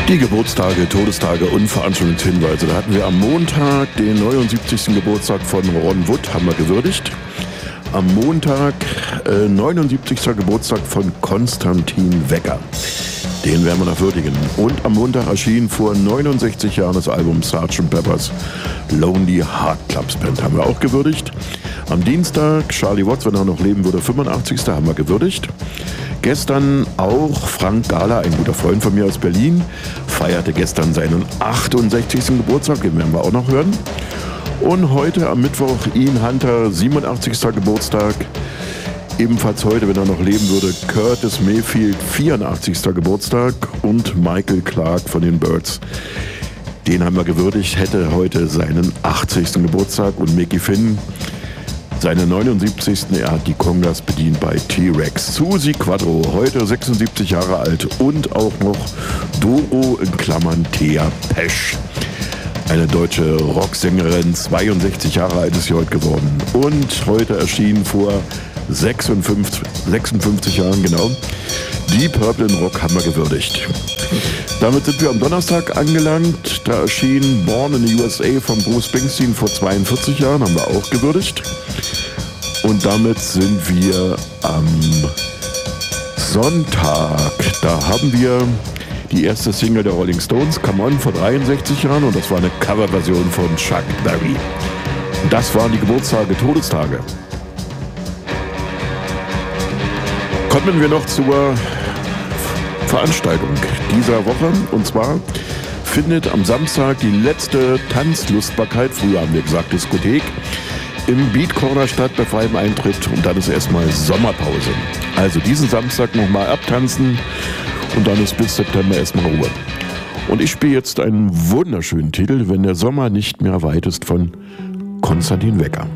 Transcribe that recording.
Die Geburtstage, Todestage und Veranstaltungshinweise. Da hatten wir am Montag den 79. Geburtstag von Ron Wood, haben wir gewürdigt. Am Montag 79. Geburtstag von Konstantin Wecker. Den werden wir noch würdigen. Und am Montag erschien vor 69 Jahren das Album Sgt. Pepper's Lonely Heart Club Band. Haben wir auch gewürdigt. Am Dienstag Charlie Watts, wenn er noch leben würde, 85. haben wir gewürdigt. Gestern auch Frank Gala, ein guter Freund von mir aus Berlin, feierte gestern seinen 68. Geburtstag, den werden wir auch noch hören. Und heute am Mittwoch Ian Hunter, 87. Geburtstag. Ebenfalls heute, wenn er noch leben würde, Curtis Mayfield, 84. Geburtstag. Und Michael Clarke von den Byrds. Den haben wir gewürdigt, hätte heute seinen 80. Geburtstag. Und Mickey Finn, seine 79. Er hat die Congas bedient bei T-Rex. Susi Quadro, heute 76 Jahre alt. Und auch noch Doro in Klammern Thea Pesch. Eine deutsche Rocksängerin, 62 Jahre alt ist sie heute geworden. Und heute erschien vor 56 Jahren, genau, die Purple in Rock haben wir gewürdigt. Damit sind wir am Donnerstag angelangt. Da erschien Born in the USA von Bruce Springsteen vor 42 Jahren, haben wir auch gewürdigt. Und damit sind wir am Sonntag. Da haben wir die erste Single der Rolling Stones, Come On, vor 63 Jahren. Und das war eine Coverversion von Chuck Berry. Und das waren die Geburtstage, Todestage. Kommen wir noch zur Veranstaltung dieser Woche. Und zwar findet am Samstag die letzte Tanzlustbarkeit, früher haben wir gesagt Diskothek, im Beat Corner statt bei freiem Eintritt. Und dann ist erstmal Sommerpause. Also diesen Samstag nochmal abtanzen und dann ist bis September erstmal Ruhe. Und ich spiele jetzt einen wunderschönen Titel, Wenn der Sommer nicht mehr weit ist, von Konstantin Wecker.